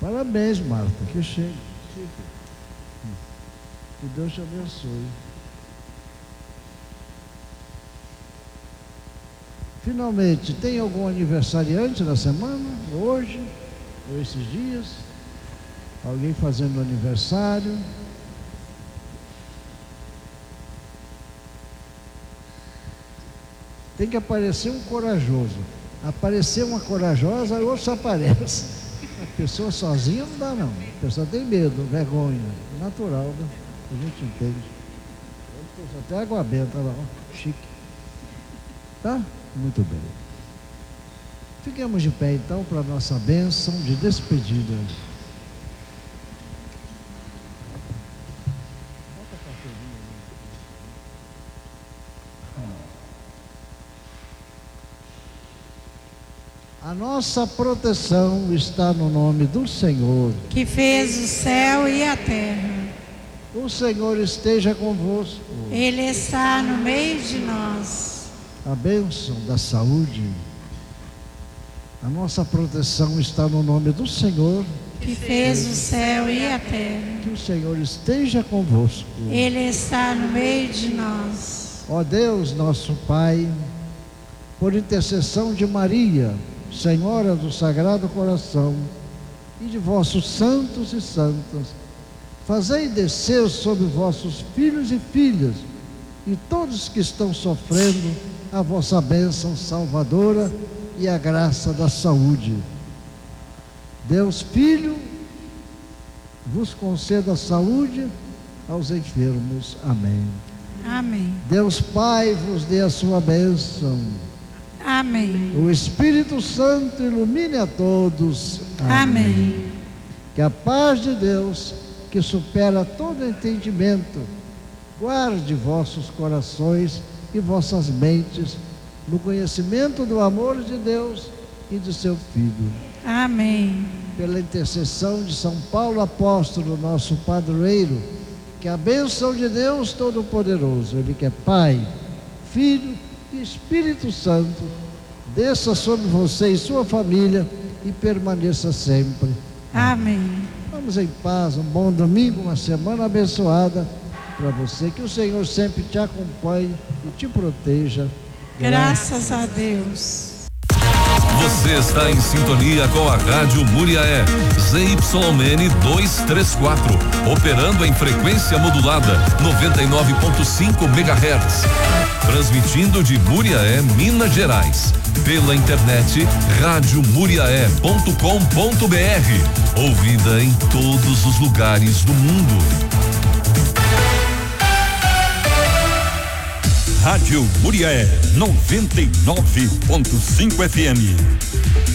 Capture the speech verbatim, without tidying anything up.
Parabéns, Marta, que chegue. Que Deus te abençoe. Finalmente, tem algum aniversariante na semana? Hoje? Ou esses dias? Alguém fazendo aniversário? Tem que aparecer um corajoso. Aparecer uma corajosa, o outro só aparece. A pessoa sozinha não dá, não. A pessoa tem medo, vergonha. Natural, né? A gente entende. Até água benta lá, ó. Chique. Tá? Muito bem. Fiquemos de pé então para a nossa bênção de despedida. A nossa proteção está no nome do Senhor, que fez o céu e a terra. O Senhor esteja convosco. Ele está no meio de nós. A bênção da saúde. A nossa proteção está no nome do Senhor, que fez o céu e a terra. Que o Senhor esteja convosco. Ele está no meio de nós. Ó Deus, nosso Pai, por intercessão de Maria, Senhora do Sagrado Coração, e de vossos santos e santas, fazei descer sobre vossos filhos e filhas, e todos que estão sofrendo, a vossa bênção salvadora e a graça da saúde. Deus Filho, vos conceda saúde aos enfermos. Amém. Amém. Deus Pai vos dê a sua bênção. Amém. O Espírito Santo ilumine a todos. Amém. Amém. Que a paz de Deus, que supera todo entendimento, guarde vossos corações e vossas mentes no conhecimento do amor de Deus e de seu Filho. Amém. Pela intercessão de São Paulo Apóstolo, nosso padroeiro, que a bênção de Deus Todo-Poderoso, Ele que é Pai, Filho e Espírito Santo, desça sobre você e sua família e permaneça sempre. Amém. Vamos em paz, um bom domingo, uma semana abençoada para você. Que o Senhor sempre te acompanhe e te proteja. Graças a Deus. Você está em sintonia com a Rádio Muriaé, Z Y N duzentos e trinta e quatro, operando em frequência modulada, noventa e nove ponto cinco megahertz. Transmitindo de Muriaé, Minas Gerais. Pela internet, rádio muriaé ponto com ponto br. Ouvida em todos os lugares do mundo. Rádio Muriaé noventa e nove ponto cinco F M.